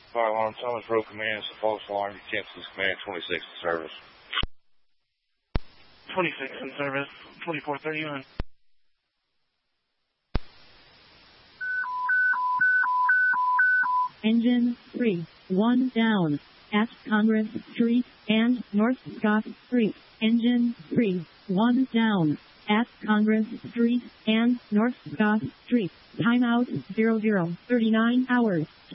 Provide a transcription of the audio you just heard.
Fire alarm, Thomas Road Command, it's a false alarm. You cancel this command, 26 in service. 26 in service, 2431. Engine 3, 1 down, at Congress Street and North Scott Street. Engine 3, 1 down, at Congress Street and North Scott Street. Timeout 0039 hours.